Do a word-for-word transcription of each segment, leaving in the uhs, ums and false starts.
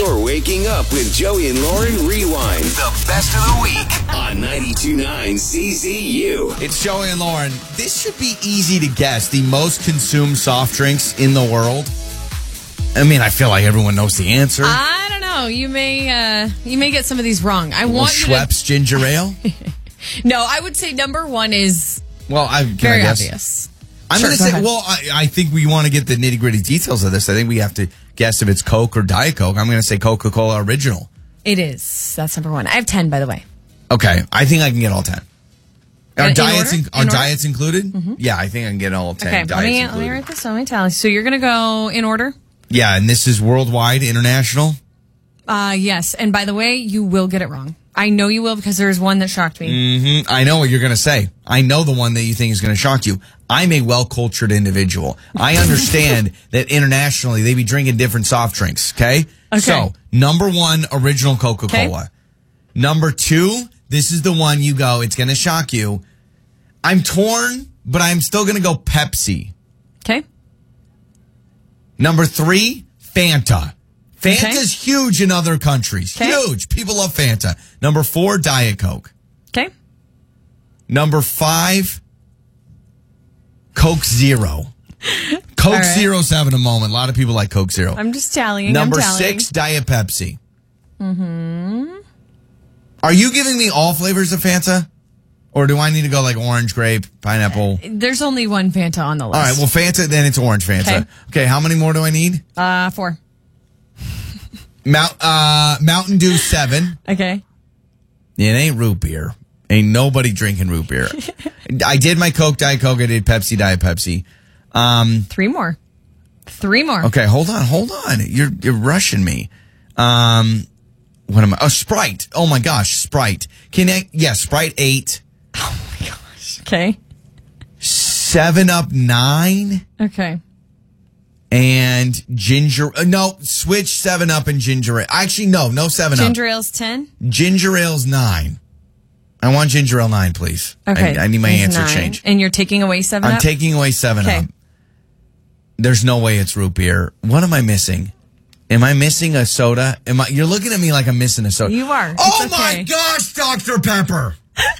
You're waking up with Joey and Lauren Rewind. The best of the week on ninety-two point nine C Z U. It's Joey and Lauren. This should be easy to guess. The most consumed soft drinks in the world. I mean, I feel like everyone knows the answer. I don't know. You may uh, you may get some of these wrong. I well, want you Schweppes to... ginger ale. No, I would say number one is well, I can very I guess? obvious. I'm Sure, going to go say. ahead. Well, I, I think we want to get the nitty gritty details of this. I think we have to guess if it's Coke or Diet Coke. I'm going to say Coca-Cola Original. It is. That's number one. I have ten, by the way. Okay, I think I can get all ten. Are In diets order? in, are In order? diets included? Mm-hmm. Yeah, I think I can get all ten. Okay, diets let me, included. let me write this on my tally. So you're going to go in order? Yeah, and this is worldwide, international. Uh, yes. And by the way, you will get it wrong. I know you will because there's one that shocked me. Mm-hmm. I know what you're going to say. I know the one that you think is going to shock you. I'm a well-cultured individual. I understand that internationally they be drinking different soft drinks, okay? Okay. So, number one, original Coca-Cola. Okay. Number two, this is the one you go, it's going to shock you. I'm torn, but I'm still going to go Pepsi. Okay. Number three, Fanta. Fanta's Okay. huge in other countries. Okay. Huge. People love Fanta. Number four, Diet Coke. Okay. Number five, Coke Zero. Coke All right. Zero's having a moment. A lot of people like Coke Zero. I'm just tallying. Number I'm tallying. six, Diet Pepsi. Mm-hmm. Are you giving me all flavors of Fanta? Or do I need to go like orange, grape, pineapple? There's only one Fanta on the list. All right, well, Fanta, then it's orange Fanta. Okay. Okay, how many more do I need? Uh, four. Mount, uh, Mountain Dew seven. Okay. It ain't root beer. Ain't nobody drinking root beer. I did my Coke, Diet Coke. I did Pepsi, Diet Pepsi. Um, Three more. Three more. okay, hold on, hold on. You're you're rushing me. Um, what am I? Oh, Sprite. Oh my gosh, Sprite. Can I? Yeah, Sprite eight. Oh my gosh. Okay. Seven Up nine. Okay. And ginger. Uh, no, switch Seven Up and ginger ale. Actually, no, no Seven Up. Ginger ale's ten. Ginger ale's nine. I want ginger ale nine, please. Okay. I, I need my It's answer nine. changed. And you're taking away seven I'm up? taking away Seven Okay. Up. There's no way it's root beer. What am I missing? Am I missing a soda? Am I? You're looking at me like I'm missing a soda. You are. Oh It's my okay. gosh, Doctor Pepper.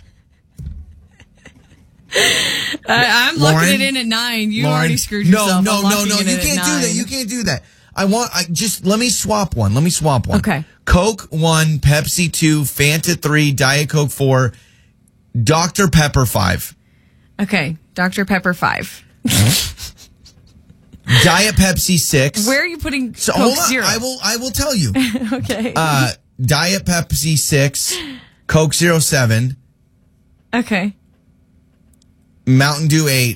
I, I'm Lauren? locking it in at nine. You Lauren, already screwed no, yourself. No, I'm no, locking no, it You in at can't do that. nine. You can't do that. I want. I just let me swap one. Let me swap one. Okay. Coke one, Pepsi two, Fanta three, Diet Coke four, Doctor Pepper five. Okay. Doctor Pepper five. Diet Pepsi six. Where are you putting So Coke hold on. Zero? I will. I will tell you. Okay. Uh, Diet Pepsi six, Coke Zero seven, okay. Mountain Dew eight.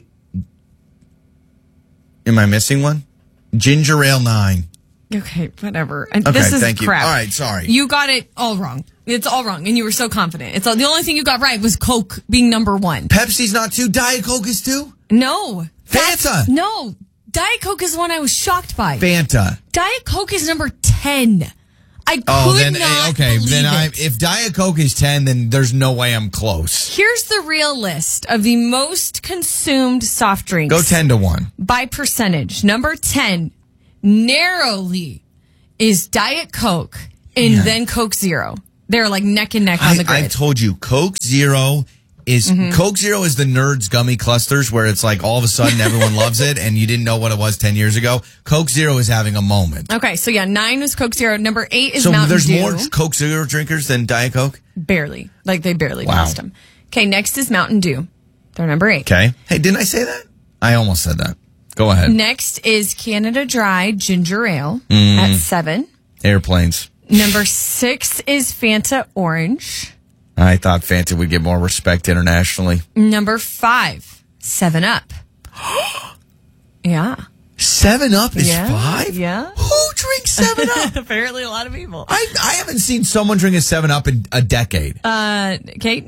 Am I missing one? Ginger Ale nine. Okay, whatever. And Okay, this is thank you. crap. All right, sorry. You got it all wrong. It's all wrong, and you were so confident. It's all, the only thing you got right was Coke being number one. Pepsi's not two. Diet Coke is two. No. that's- Fanta. No. Diet Coke is the one I was shocked by. Fanta. Diet Coke is number ten. I could Oh, then not okay. believe Then it. I if Diet Coke is ten, then there's no way I'm close. Here's the real list of the most consumed soft drinks. Go ten to one. By percentage. Number ten, narrowly, is Diet Coke and Yeah. then Coke Zero. They're like neck and neck on I, the grid. I told you, Coke Zero is Mm-hmm. Coke Zero is the nerds gummy clusters where it's like all of a sudden everyone loves it and you didn't know what it was ten years ago. Coke Zero is having a moment. Okay, so yeah, nine was Coke Zero. Number eight is So Mountain there's Dew. more Coke Zero drinkers than Diet Coke? Barely. Like they barely Wow. passed them. Okay, next is Mountain Dew. They're number eight. Okay. Hey, didn't I say that? I almost said that. Go ahead. Next is Canada Dry Ginger Ale Mm. at seven. Airplanes. Number six is Fanta Orange. I thought Fanta would get more respect internationally. Number five, Seven Up. Yeah. Seven Up is Yeah, five? yeah. Who drinks Seven Up? Apparently a lot of people. I, I haven't seen someone drink a Seven Up in a decade. Uh, Kate?